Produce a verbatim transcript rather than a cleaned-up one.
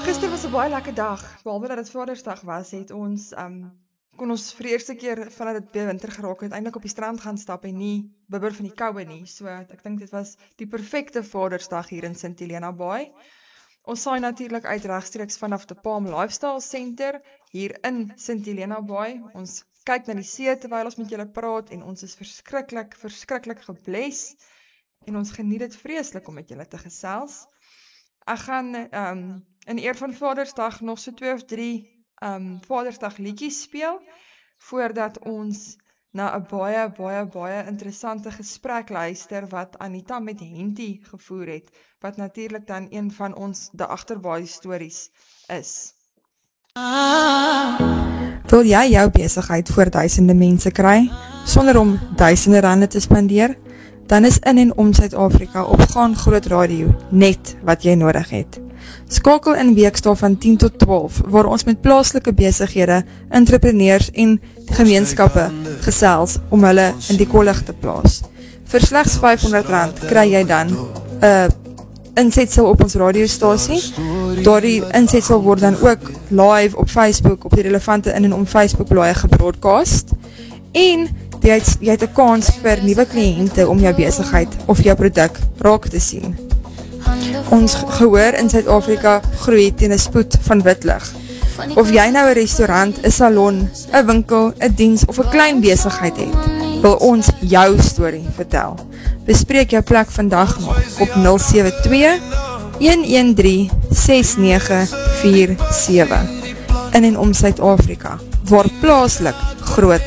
Gister was 'n baie lekker dag. Behalwe dat dit Vadersdag was, het ons um kon ons vir die eerste keer vandat dit weer winter geraak het, eintlik op die strand gaan stap en nie bibber van die koue nie. So ek dink dit was die perfekte Vadersdag hier in Sint Helena Bay. Ons saai natuurlik uit regstreeks vanaf die Palm Lifestyle Center hier in Sint Helena Bay. Ons kyk na die see terwyl ons met julle praat en ons is verskriklik, verskriklik gebless en ons geniet dit vreeslik om met julle te gesels. Ek gaan um, in eer van Vadersdag nog so twee of drie um, Vadersdag liedjies speel, voordat ons na 'n baie, baie, baie interessante gesprek luister wat Anita met Henty gevoer het, wat natuurlik dan een van ons De Agterbaai stories is. Wil jy jou besigheid voor duisende mense kry, sonder om duisende rande te spandeer? Dan is in en om Suid-Afrika op Gaan Groot Radio net wat jy nodig het. Skakel in weekdae van tien tot twaalf, waar ons met plaaslike besighede, entrepreneurs en gemeenskappe gesels om hulle in die kollig te plaas. Vir slegs vyfhonderd rand kry jy dan 'n uh, insetsel op ons radiostasie. Daardie insetsel word dan ook live op Facebook, op die relevante in en om Facebook blaaie gebroadcast. En jy het, jy het 'n kans vir nuwe kliënte om jou besigheid of jou produk raak te sien. Ons gehoor in Suid-Afrika groei teen 'n spoed van witlig. Of jy nou 'n restaurant, 'n salon, 'n winkel, 'n diens of 'n klein besigheid het, wil ons jou storie vertel. Bespreek jou plek vandag nog op nul sewe twee, een een drie, ses nege vier sewe in en om Suid-Afrika, waar plaaslik groot